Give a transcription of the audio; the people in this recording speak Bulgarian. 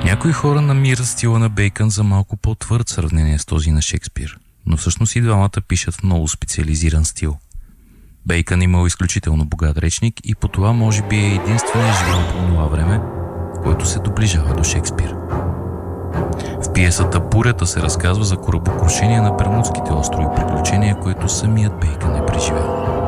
Някои хора намират стила на Бейкън за малко по-твърд в сравнение с този на Шекспир, но всъщност и двамата пишат в много специализиран стил. Бейкън имал изключително богат речник и по това може би е единственият живот по това време, който се доближава до Шекспир. В пиесата "Бурята" се разказва за корабокрушение на Бермудските острови, приключение, което самият Бейкън е преживял.